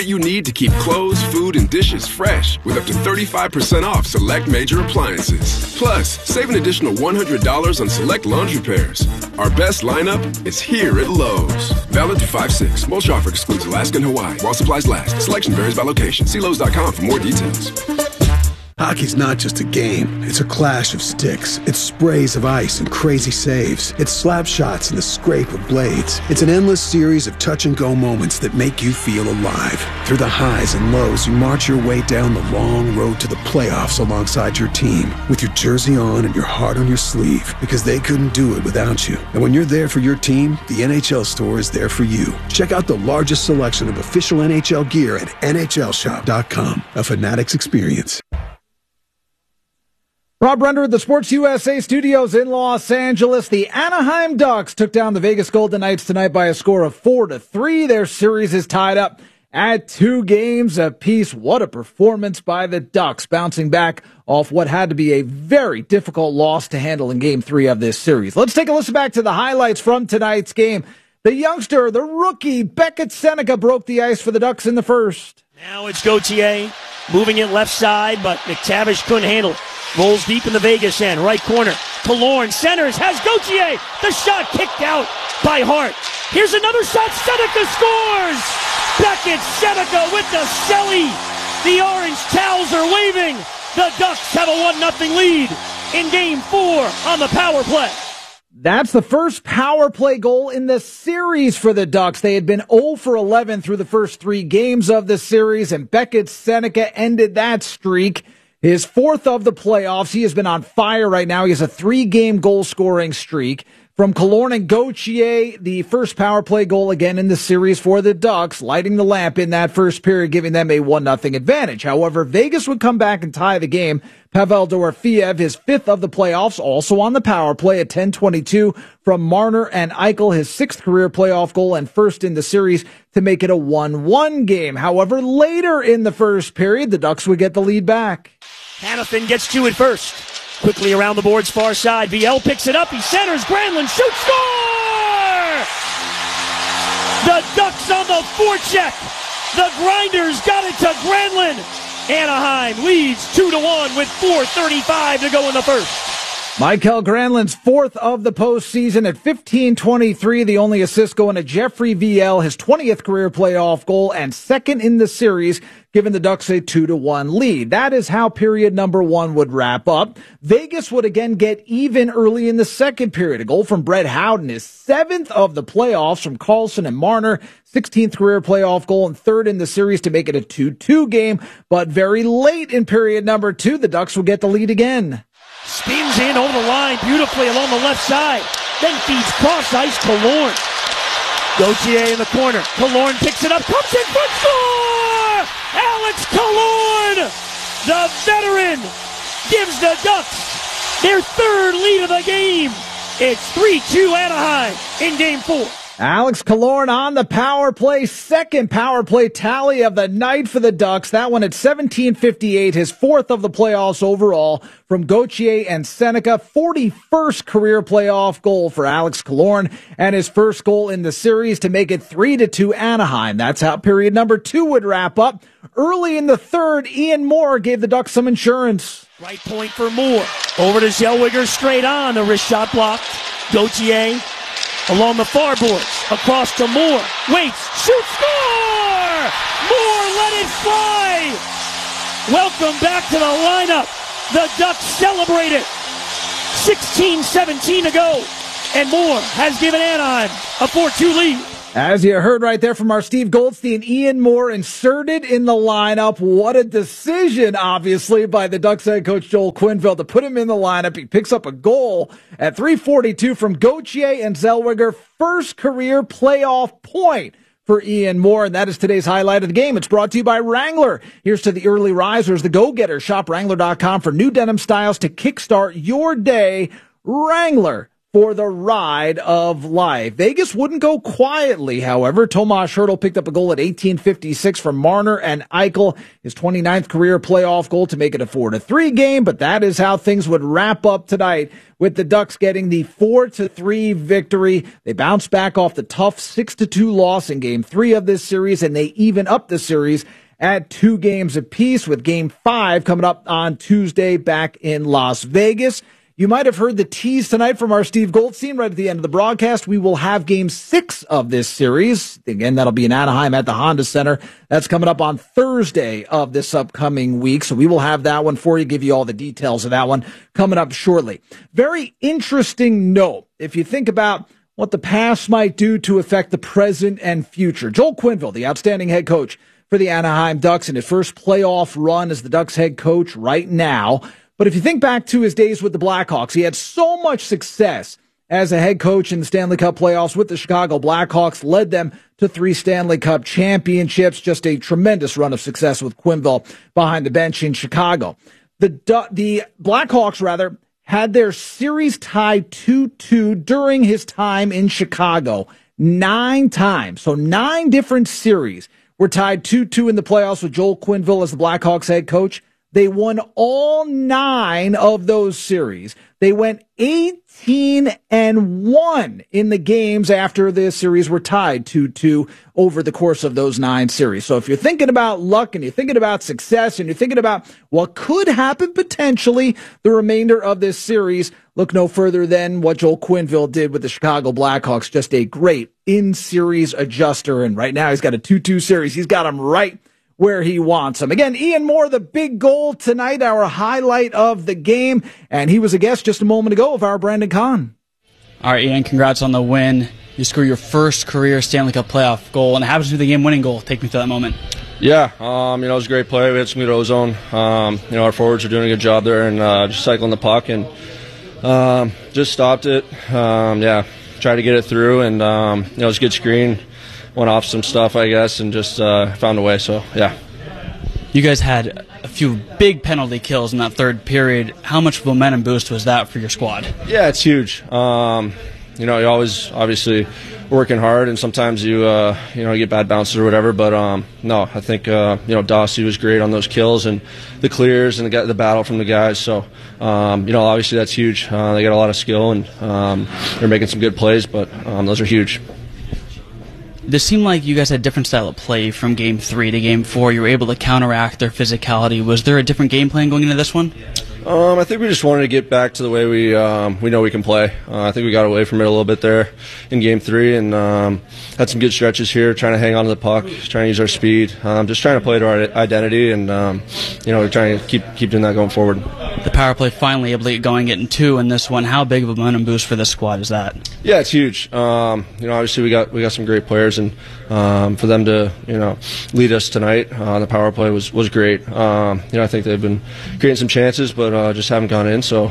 You need to keep clothes, food, and dishes fresh with up to 35% off select major appliances. Plus, save an additional $100 on select laundry pairs. Our best lineup is here at Lowe's. Valid through 5/6. Most offer excludes Alaska and Hawaii. While supplies last. Selection varies by location. See Lowe's.com for more details. Hockey's not just a game. It's a clash of sticks. It's sprays of ice and crazy saves. It's slap shots and the scrape of blades. It's an endless series of touch-and-go moments that make you feel alive. Through the highs and lows, you march your way down the long road to the playoffs alongside your team, with your jersey on and your heart on your sleeve, because they couldn't do it without you. And when you're there for your team, the NHL Store is there for you. Check out the largest selection of official NHL gear at NHLShop.com. A Fanatics experience. Rob Render at the Sports USA studios in Los Angeles. The Anaheim Ducks took down the Vegas Golden Knights tonight by a score of 4-3. Their series is tied up at 2 games apiece. What a performance by the Ducks, bouncing back off what had to be a very difficult loss to handle in Game 3 of this series. Let's take a listen back to the highlights from tonight's game. The youngster, the rookie, Beckett Seneca broke the ice for the Ducks in the first. Now it's Gauthier moving it left side, but McTavish couldn't handle it. Rolls deep in the Vegas end, right corner. Killorn centers, has Gauthier. The shot kicked out by Hart. Here's another shot, Seneca scores! Beckett Seneca with the celly. The orange towels are waving. The Ducks have a 1-0 lead in Game 4 on the power play. That's the first power play goal in the series for the Ducks. They had been 0 for 11 through the first 3 games of the series, and Beckett Seneca ended that streak. His 4th of the playoffs. He has been on fire right now. He has a 3-game goal-scoring streak. From Killorn and Gauthier, the first power play goal again in the series for the Ducks, lighting the lamp in that first period, giving them a 1-0 advantage. However, Vegas would come back and tie the game. Pavel Dorofeyev, his 5th of the playoffs, also on the power play at 10:22 from Marner and Eichel, his 6th career playoff goal and first in the series to make it a 1-1 game. However, later in the first period, the Ducks would get the lead back. Hanifin gets to it first. Quickly around the boards, far side. VL picks it up. He centers. Granlund shoots. Score! The Ducks on the forecheck. The Grinders got it to Granlund. Anaheim leads 2-1 with 4:35 to go in the first. Mikael Granlund's 4th of the postseason at 15:23. The only assist going to Jeffrey VL, his 20th career playoff goal and 2nd in the series, giving the Ducks a 2-1 lead. That is how period number 1 would wrap up. Vegas would again get even early in the second period. A goal from Brett Howden, his 7th of the playoffs from Karlsson and Marner, 16th career playoff goal and 3rd in the series to make it a 2-2 game. But very late in period number 2, the Ducks will get the lead again. Spins in over the line beautifully along the left side. Then feeds cross ice Killorn. Gauthier in the corner. Killorn picks it up. Comes in front. Score! Alex Killorn, the veteran, gives the Ducks their 3rd lead of the game. It's 3-2 Anaheim in Game 4. Alex Killorn on the power play, 2nd power play tally of the night for the Ducks. That one at 17:58, his 4th of the playoffs overall from Gauthier and Seneca. 41st career playoff goal for Alex Killorn and his first goal in the series to make it 3-2 Anaheim. That's how period number 2 would wrap up. Early in the 3rd, Ian Moore gave the Ducks some insurance. Right point for Moore. Over to Zellweger, straight on. The wrist shot blocked. Gauthier along the far boards, across to Moore, waits, shoots, score! Moore let it fly! Welcome back to the lineup. The Ducks celebrate it. 16-17 to go, and Moore has given Anaheim a 4-2 lead. As you heard right there from our Steve Goldstein, Ian Moore inserted in the lineup. What a decision, obviously, by the Ducks head coach Joel Quenneville to put him in the lineup. He picks up a goal at 3:42 from Gauthier and Zellweger. First career playoff point for Ian Moore, and that is today's highlight of the game. It's brought to you by Wrangler. Here's to the early risers, the go-getters. Shop Wrangler.com for new denim styles to kickstart your day. Wrangler, for the ride of life. Vegas wouldn't go quietly, however. Tomas Hertl picked up a goal at 18:56 from Marner and Eichel, his 29th career playoff goal to make it a 4-3 game, but that is how things would wrap up tonight with the Ducks getting the 4-3 victory. They bounced back off the tough 6-2 loss in Game 3 of this series, and they even up the series at 2 games apiece, with Game 5 coming up on Tuesday back in Las Vegas. You might have heard the tease tonight from our Steve Goldstein right at the end of the broadcast. We will have Game 6 of this series. Again, that'll be in Anaheim at the Honda Center. That's coming up on Thursday of this upcoming week. So we will have that one for you, give you all the details of that one coming up shortly. Very interesting note, if you think about what the past might do to affect the present and future. Joel Quenneville, the outstanding head coach for the Anaheim Ducks in his first playoff run as the Ducks head coach right now. But if you think back to his days with the Blackhawks, he had so much success as a head coach in the Stanley Cup playoffs with the Chicago Blackhawks, led them to 3 Stanley Cup championships. Just a tremendous run of success with Quenneville behind the bench in Chicago. The Blackhawks, had their series tied 2-2 during his time in Chicago 9 times. So 9 different series were tied 2-2 in the playoffs with Joel Quenneville as the Blackhawks head coach. They won all 9 of those series. They went 18-1 in the games after the series were tied 2-2 over the course of those 9 series. So if you're thinking about luck and you're thinking about success and you're thinking about what could happen potentially the remainder of this series, look no further than what Joel Quenneville did with the Chicago Blackhawks. Just a great in-series adjuster. And right now he's got a 2-2 series. He's got them right where he wants him. Again, Ian Moore, the big goal tonight, our highlight of the game, and he was a guest just a moment ago of our Brandon Kahn. All right, Ian, congrats on the win. You scored your first career Stanley Cup playoff goal, and it happens to be the game-winning goal. Take me through that moment. Yeah, it was a great play. We had some good ozone. Our forwards are doing a good job there and just cycling the puck and just stopped it. Tried to get it through, and it was a good screen. Went off some stuff, I guess, and just found a way. So, yeah. You guys had a few big penalty kills in that third period. How much of a momentum boost was that for your squad? Yeah, it's huge. You always obviously working hard, and sometimes you get bad bounces or whatever. But no, I think Dossie was great on those kills and the clears and the battle from the guys. So obviously that's huge. They got a lot of skill and they're making some good plays, but those are huge. This seemed like you guys had a different style of play from Game 3 to Game 4. You were able to counteract their physicality. Was there a different game plan going into this one? I think we just wanted to get back to the way we know we can play. I think we got away from it a little bit there in Game 3 and had some good stretches here, trying to hang on to the puck, trying to use our speed, just trying to play to our identity, and we're trying to keep doing that going forward. The power play finally able to get going, getting 2 in this one. How big of a momentum boost for this squad is that? Yeah, it's huge. Obviously we got some great players, and for them to lead us tonight on the power play was great. I think they've been creating some chances, but just haven't gone in. So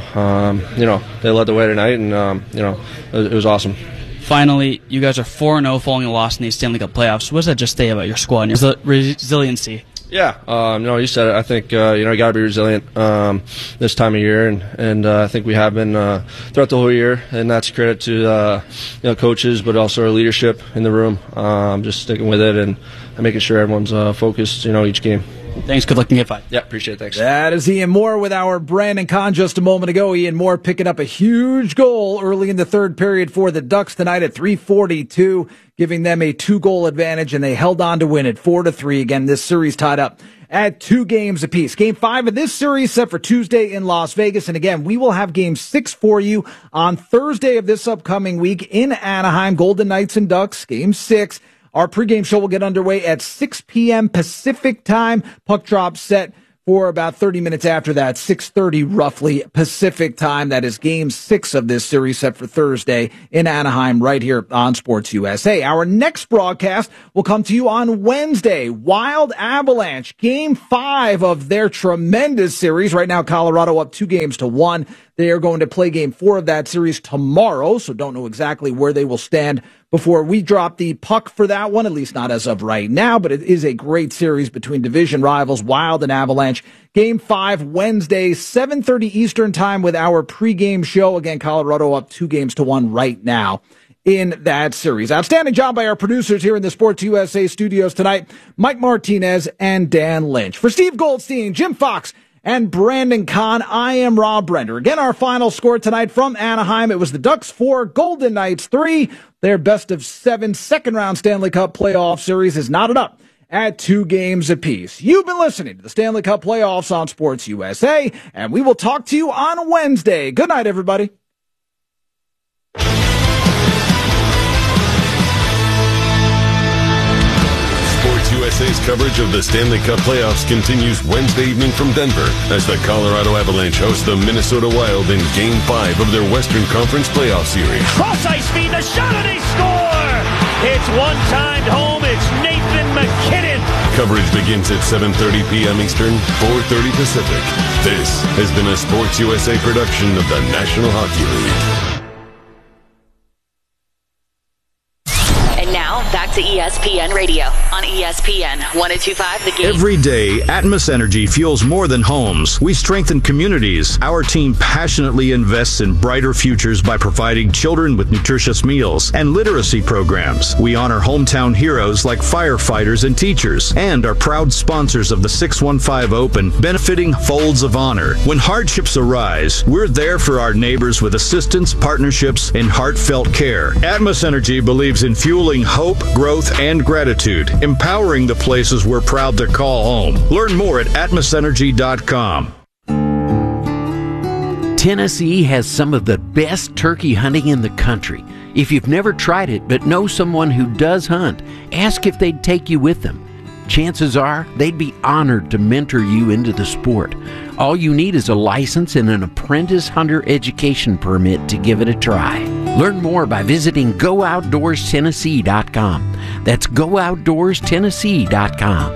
they led the way tonight, and it was awesome. Finally, you guys are 4-0 following a loss in these Stanley Cup playoffs. What does that just say about your squad and your resiliency? Yeah, you said it. I think you got to be resilient this time of year, and I think we have been throughout the whole year, and that's credit to coaches, but also our leadership in the room, just sticking with it and making sure everyone's focused, each game. Thanks. Good luck in Game 5. Yeah, appreciate it. Thanks. That is Ian Moore with our Brandon Kahn just a moment ago. Ian Moore picking up a huge goal early in the third period for the Ducks tonight at 3:42, giving them a 2-goal advantage, and they held on to win it 4-3. Again, this series tied up at 2 games apiece. Game 5 of this series set for Tuesday in Las Vegas. And again, we will have Game 6 for you on Thursday of this upcoming week in Anaheim. Golden Knights and Ducks, Game 6. Our pregame show will get underway at 6 p.m. Pacific time. Puck drop set for about 30 minutes after that, 6:30 roughly Pacific time. That is Game 6 of this series set for Thursday in Anaheim right here on Sports USA. Our next broadcast will come to you on Wednesday. Wild Avalanche, Game 5 of their tremendous series. Right now, Colorado up 2-1. They are going to play Game 4 of that series tomorrow, so don't know exactly where they will stand before we drop the puck for that one, at least not as of right now, but it is a great series between division rivals Wild and Avalanche. Game 5 Wednesday, 7:30 Eastern time with our pregame show. Again, Colorado up 2-1 right now in that series. Outstanding job by our producers here in the Sports USA studios tonight, Mike Martinez and Dan Lynch. For Steve Goldstein, Jim Fox, and Brandon Kahn, I am Rob Brender. Again, our final score tonight from Anaheim. It was the Ducks 4, Golden Knights 3. Their best of 7 second-round Stanley Cup playoff series is knotted up at 2 games apiece. You've been listening to the Stanley Cup playoffs on Sports USA, and we will talk to you on Wednesday. Good night, everybody. USA's coverage of the Stanley Cup playoffs continues Wednesday evening from Denver as the Colorado Avalanche host the Minnesota Wild in Game 5 of their Western Conference playoff series. Cross-ice feed, the shot, and they score! It's one-timed home. It's Nathan MacKinnon. Coverage begins at 7:30 p.m. Eastern, 4:30 Pacific. This has been a Sports USA production of the National Hockey League. Back to ESPN Radio on ESPN 102.5 The Game. Every day, Atmos Energy fuels more than homes. We strengthen communities. Our team passionately invests in brighter futures by providing children with nutritious meals and literacy programs. We honor hometown heroes like firefighters and teachers, and are proud sponsors of the 615 Open, benefiting Folds of Honor. When hardships arise, we're there for our neighbors with assistance, partnerships, and heartfelt care. Atmos Energy believes in fueling hope, growth, and gratitude, empowering the places we're proud to call home. Learn more at atmosenergy.com. Tennessee has some of the best turkey hunting in the country. If you've never tried it but know someone who does hunt, ask if they'd take you with them. Chances are they'd be honored to mentor you into the sport. All you need is a license and an apprentice hunter education permit to give it a try. Learn more by visiting GoOutdoorsTennessee.com. That's GoOutdoorsTennessee.com.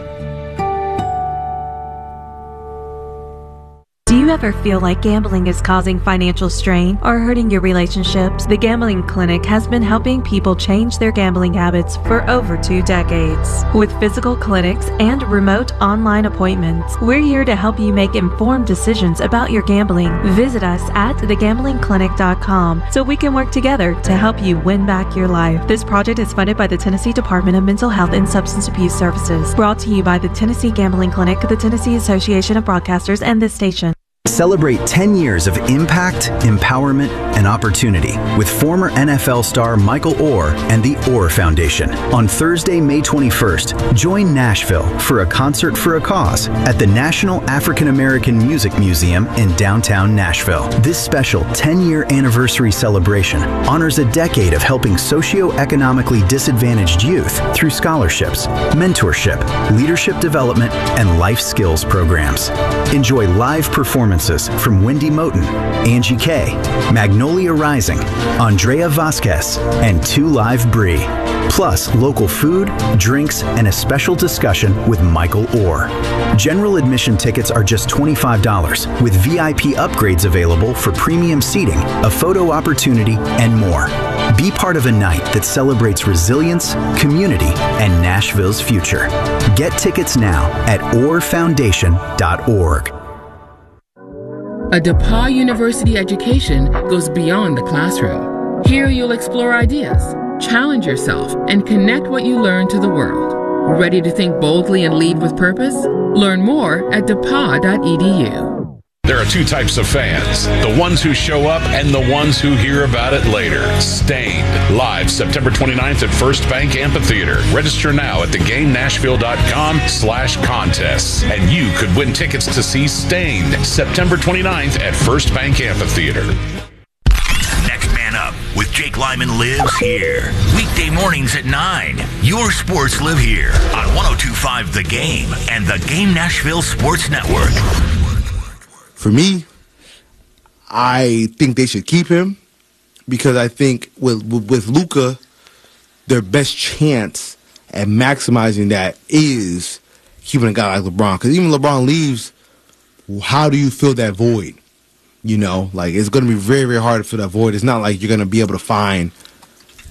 Do you ever feel like gambling is causing financial strain or hurting your relationships? The Gambling Clinic has been helping people change their gambling habits for over 2 decades. With physical clinics and remote online appointments, we're here to help you make informed decisions about your gambling. Visit us at thegamblingclinic.com so we can work together to help you win back your life. This project is funded by the Tennessee Department of Mental Health and Substance Abuse Services. Brought to you by the Tennessee Gambling Clinic, the Tennessee Association of Broadcasters, and this station. Celebrate 10 years of impact, empowerment, and opportunity with former NFL star Michael Oher and the Oher Foundation. On Thursday, May 21st, join Nashville for a concert for a cause at the National African American Music Museum in downtown Nashville. This special 10-year anniversary celebration honors a decade of helping socioeconomically disadvantaged youth through scholarships, mentorship, leadership development, and life skills programs. Enjoy live performances from Wendy Moten, Angie Kay, Magnolia Rising, Andrea Vasquez, and 2 Live Brie. Plus local food, drinks, and a special discussion with Michael Oher. General admission tickets are just $25, with VIP upgrades available for premium seating, a photo opportunity, and more. Be part of a night that celebrates resilience, community, and Nashville's future. Get tickets now at oherfoundation.org. A DePauw University education goes beyond the classroom. Here you'll explore ideas, challenge yourself, and connect what you learn to the world. Ready to think boldly and lead with purpose? Learn more at depaw.edu. There are 2 types of fans, the ones who show up and the ones who hear about it later. Stained, live September 29th at First Bank Amphitheater. Register now at theGameNashville.com/contests, and you could win tickets to see Stained September 29th at First Bank Amphitheater. Next Man Up with Jake Lyman lives here. Weekday mornings at 9. Your sports live here on 102.5 The Game and the Game Nashville Sports Network. For me, I think they should keep him because I think with Luka, their best chance at maximizing that is keeping a guy like LeBron. Because even LeBron leaves, how do you fill that void? You know, like it's going to be very, very hard to fill that void. It's not like you're going to be able to find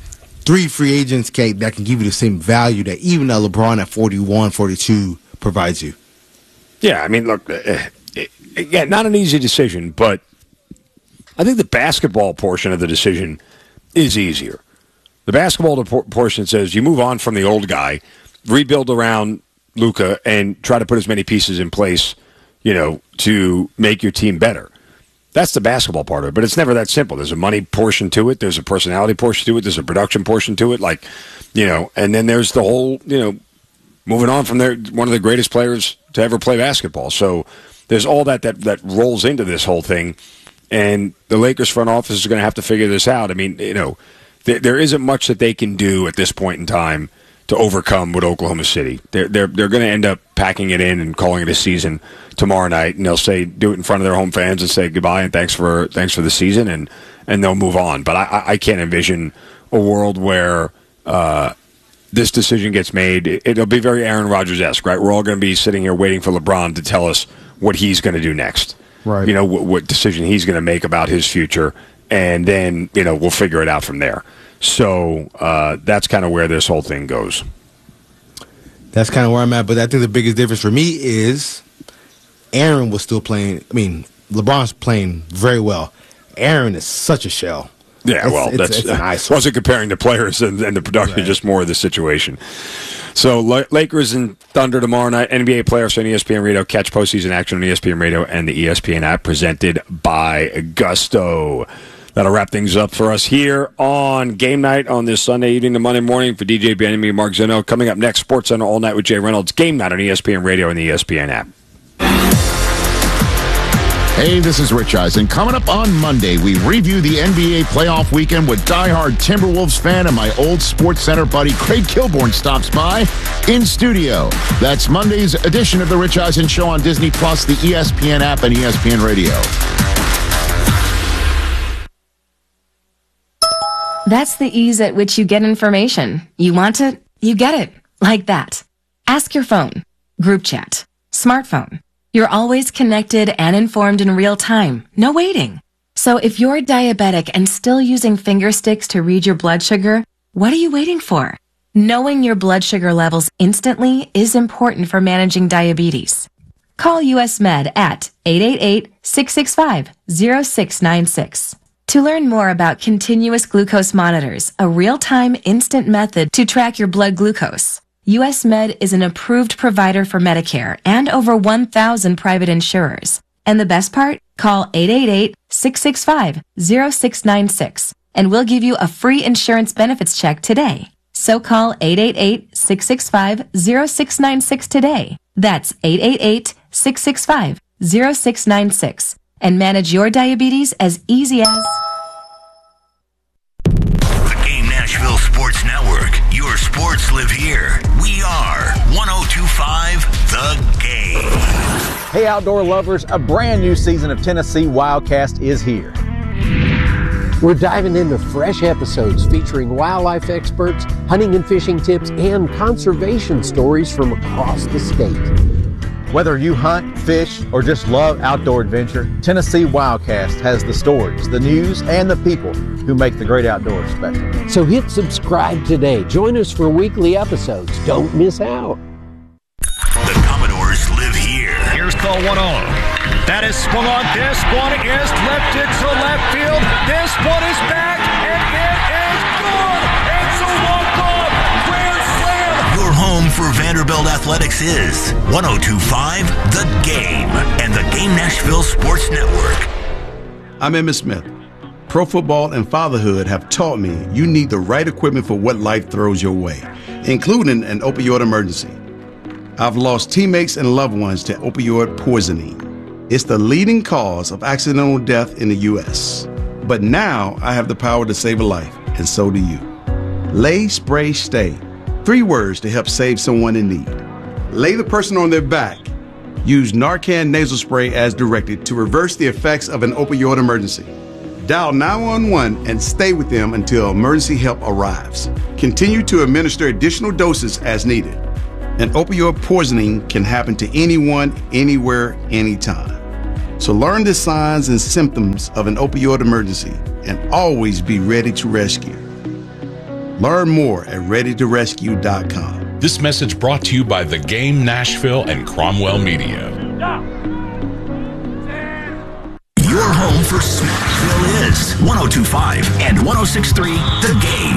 3 free agents that can give you the same value that even a LeBron at 41, 42 provides you. Yeah, I mean, look, again, not an easy decision, but I think the basketball portion of the decision is easier. The basketball portion says you move on from the old guy, rebuild around Luka, and try to put as many pieces in place, to make your team better. That's the basketball part of it, but it's never that simple. There's a money portion to it. There's a personality portion to it. There's a production portion to it. And then there's the whole, moving on from there, one of the greatest players to ever play basketball. So there's all that rolls into this whole thing. And the Lakers front office is going to have to figure this out. I mean, there isn't much that they can do at this point in time to overcome with Oklahoma City. They're going to end up packing it in and calling it a season tomorrow night, and they'll do it in front of their home fans and say goodbye and thanks for the season, and they'll move on. But I can't envision a world where this decision gets made. It'll be very Aaron Rodgers-esque, right? We're all going to be sitting here waiting for LeBron to tell us what he's going to do next. Right. What decision he's going to make about his future, and then we'll figure it out from there. So that's kind of where this whole thing goes. That's kind of where I'm at, but I think the biggest difference for me is Aaron was still playing. I mean, LeBron's playing very well. Aaron is such a shell. Yeah, that's nice. Wasn't comparing the players and the production, right. Just more of the situation. So Lakers and Thunder tomorrow night. NBA playoffs on ESPN Radio. Catch postseason action on ESPN Radio and the ESPN app, presented by Gusto. That'll wrap things up for us here on Game Night on this Sunday evening to Monday morning. For DJ Ben and Mark Zeno. Coming up next, SportsCenter All Night with Jay Reynolds. Game Night on ESPN Radio and the ESPN app. Hey, this is Rich Eisen. Coming up on Monday, we review the NBA playoff weekend with diehard Timberwolves fan and my old SportsCenter buddy Craig Kilborn stops by in studio. That's Monday's edition of the Rich Eisen Show on Disney+, the ESPN app, and ESPN Radio. That's the ease at which you get information. You want it, you get it. Like that. Ask your phone. Group chat. Smartphone. You're always connected and informed in real time. No waiting. So if you're diabetic and still using finger sticks to read your blood sugar, what are you waiting for? Knowing your blood sugar levels instantly is important for managing diabetes. Call US Med at 888-665-0696. To learn more about continuous glucose monitors, a real-time instant method to track your blood glucose, US Med is an approved provider for Medicare and over 1,000 private insurers. And the best part? Call 888-665-0696 and we'll give you a free insurance benefits check today. So call 888-665-0696 today. That's 888-665-0696 and manage your diabetes as easy as... The Game Nashville Sports Network. Your sports live here. We are 102.5 The Game. Hey, outdoor lovers, a brand new season of Tennessee Wildcast is here. We're diving into fresh episodes featuring wildlife experts, hunting and fishing tips, and conservation stories from across the state. Whether you hunt, fish, or just love outdoor adventure, Tennessee Wildcast has the stories, the news, and the people who make the great outdoors special. So hit subscribe today. Join us for weekly episodes. Don't miss out. The Commodores live here. Here's call 1-0. That is swung on. This one is lifted to left field. This one is back, and it is good. It's a walk-off grand slam. Your home for Vanderbilt Athletics is 102.5 The Game and the Game Nashville Sports Network. I'm Emmitt Smith. Pro football and fatherhood have taught me you need the right equipment for what life throws your way, including an opioid emergency. I've lost teammates and loved ones to opioid poisoning. It's the leading cause of accidental death in the U.S. But now I have the power to save a life, and so do you. Lay, spray, stay. 3 words to help save someone in need. Lay the person on their back. Use Narcan nasal spray as directed to reverse the effects of an opioid emergency. Dial 911 and stay with them until emergency help arrives. Continue to administer additional doses as needed. An opioid poisoning can happen to anyone, anywhere, anytime. So learn the signs and symptoms of an opioid emergency and always be ready to rescue. Learn more at readytorescue.com. This message brought to you by The Game Nashville and Cromwell Media. Your home for Smashville is 102.5 and 106.3 The Game.